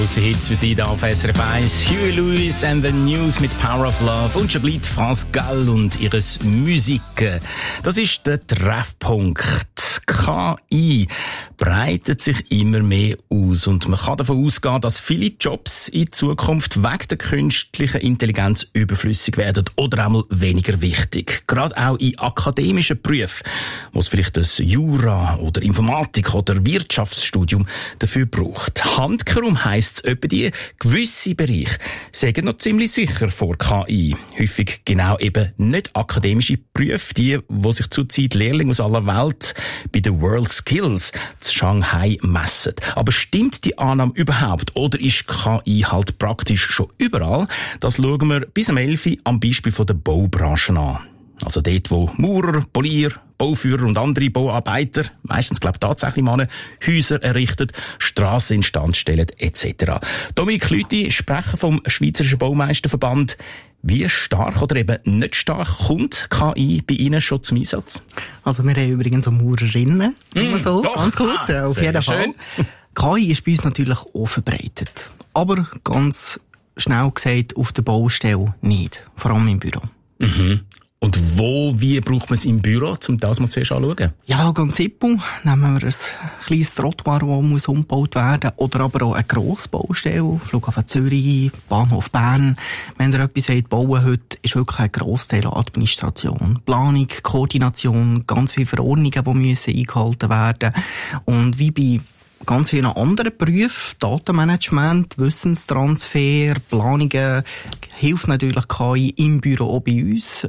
Die Hits für Sie da auf SRF 1. Huey Lewis and the News mit Power of Love und schon bleibt France Gall und ihres Musik. Das ist der Treffpunkt. KI breitet sich immer mehr aus und man kann davon ausgehen, dass viele Jobs in Zukunft wegen der künstlichen Intelligenz überflüssig werden oder einmal weniger wichtig. Gerade auch in akademischen Berufen, wo es vielleicht das Jura oder Informatik oder Wirtschaftsstudium dafür braucht. Handkehrum heisst es etwa die gewisse Bereiche sagen noch ziemlich sicher vor KI. Häufig genau eben nicht akademische Berufe, die sich zurzeit Lehrlinge aus aller Welt bei den World Skills zu Shanghai messen. Aber stimmt die Annahme überhaupt oder ist KI halt praktisch schon überall? Das schauen wir bis am 11 Uhr am Beispiel von der Baubranche an. Also dort, wo Maurer, Polier, Bauführer und andere Bauarbeiter, meistens tatsächlich Männer, Häuser errichten, Strassen instand stellen etc. Dominik Lüthi, Sprecher vom Schweizerischen Baumeisterverband. Wie stark oder eben nicht stark kommt KI bei Ihnen schon zum Einsatz? Also wir haben übrigens auch Maurerinnen, so, doch, ganz kurz, auf jeden Fall. KI ist bei uns natürlich auch verbreitet, aber ganz schnell gesagt auf der Baustelle nicht, vor allem im Büro. Mhm. Und wie braucht man es im Büro, um das mal zuerst anzuschauen? Ja, ganz simpel. Nehmen wir ein kleines Trottoir, das umgebaut werden muss, oder aber auch eine grosse Baustelle, Flughafen Zürich, Bahnhof Bern. Wenn ihr etwas bauen wollt, ist wirklich ein Grossteil Administration. Planung, Koordination, ganz viele Verordnungen, die müssen eingehalten werden. Und wie bei ganz vielen anderen Berufen, Datenmanagement, Wissenstransfer, Planungen, hilft natürlich KI im Büro auch bei uns,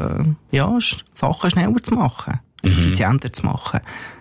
Sachen schneller zu machen, effizienter zu machen.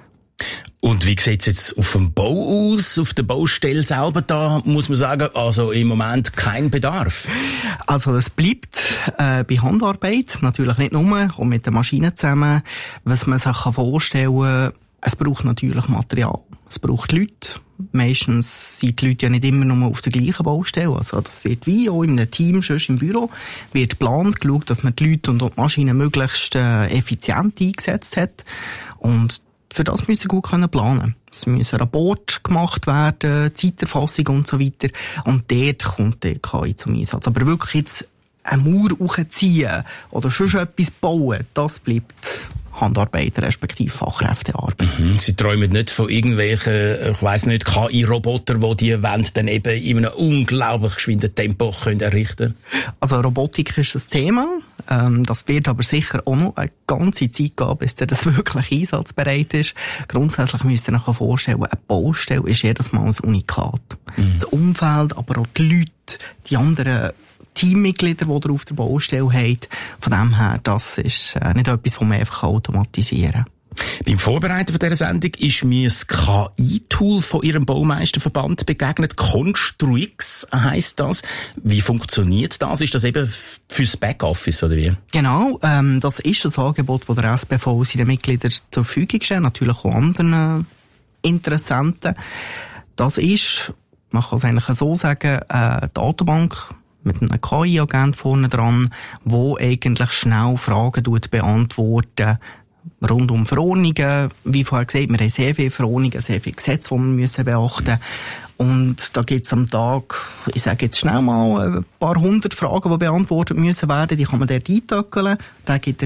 Und wie sieht es jetzt auf dem Bau aus, auf der Baustelle selber? Da muss man sagen, also im Moment kein Bedarf. Also es bleibt bei Handarbeit, natürlich nicht nur, auch mit den Maschinen zusammen, was man sich vorstellen kann. Es braucht natürlich Material. Es braucht Leute. Meistens sind die Leute ja nicht immer nur auf der gleichen Baustelle. Also das wird wie auch in einem Team, sonst im Büro, wird geplant, geschaut, dass man die Leute und auch die Maschinen möglichst effizient eingesetzt hat. Und für das müssen wir gut planen können. Es müssen Rapporte gemacht werden, Zeiterfassung und so weiter. Und dort kommt die KI zum Einsatz. Aber wirklich jetzt eine Mauer hochziehen oder schon etwas bauen, das bleibt Handarbeit, respektive Fachkräftearbeit. Sie träumen nicht von irgendwelchen, ich weiss nicht, KI-Roboter, die wollen dann eben in einem unglaublich geschwinden Tempo können errichten. Also Robotik ist ein Thema. Das wird aber sicher auch noch eine ganze Zeit gehen, bis das wirklich einsatzbereit ist. Grundsätzlich müsst ihr euch vorstellen, eine Baustelle ist jedes Mal ein Unikat. Das Umfeld, aber auch die Leute, die anderen Teammitglieder, die ihr auf der Baustelle habt. Von dem her, das ist nicht etwas, das man einfach automatisieren kann. Beim Vorbereiten von dieser Sendung ist mir das KI-Tool von Ihrem Baumeisterverband begegnet. Construix heisst das. Wie funktioniert das? Ist das eben fürs Backoffice oder wie? Genau, das ist das Angebot, das der SBV seinen Mitgliedern zur Verfügung stellt, natürlich auch anderen Interessenten. Das ist, man kann es eigentlich so sagen, eine Datenbank mit einem KI-Agent vorne dran, wo eigentlich schnell Fragen beantworten rund um Verordnungen. Wie vorher gesagt, wir haben sehr viele Verordnungen, sehr viele Gesetze, die wir beachten müssen. Und da gibt es am Tag, ich sage jetzt schnell mal, ein paar hundert Fragen, die beantwortet müssen werden. Die kann man dort eintöckeln. Da gibt